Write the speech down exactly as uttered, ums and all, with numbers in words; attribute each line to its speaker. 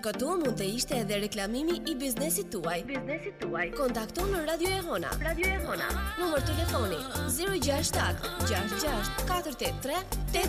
Speaker 1: Këtu mund të ishte edhe reklamimi i biznesit tuaj.
Speaker 2: Biznesit tuaj.
Speaker 1: Kontakto në Radio e Hona.
Speaker 2: Radio e Hona.
Speaker 1: Numër telefoni zero gjasht shtat gjasht gjasht katër tetë tre